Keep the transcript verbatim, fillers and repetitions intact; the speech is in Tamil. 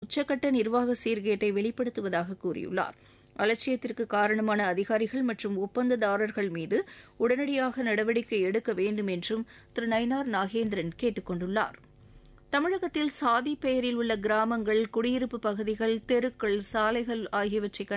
உச்சக்கட்ட நிர்வாக சீர்கேட்டை வெளிப்படுத்துவதாக கூறியுள்ளார். அலட்சியத்திற்கு காரணமான அதிகாரிகள் மற்றும் ஒப்பந்ததாரர்கள் மீது உடனடியாக நடவடிக்கை எடுக்க வேண்டும் என்றும் திரு நயினார் நாகேந்திரன் கேட்டுக் கொண்டுள்ளார். தமிழகத்தில் சாதி பெயரில் உள்ள கிராமங்கள், குடியிருப்பு பகுதிகள், தெருக்கள், சாலைகள் ஆகியவற்றை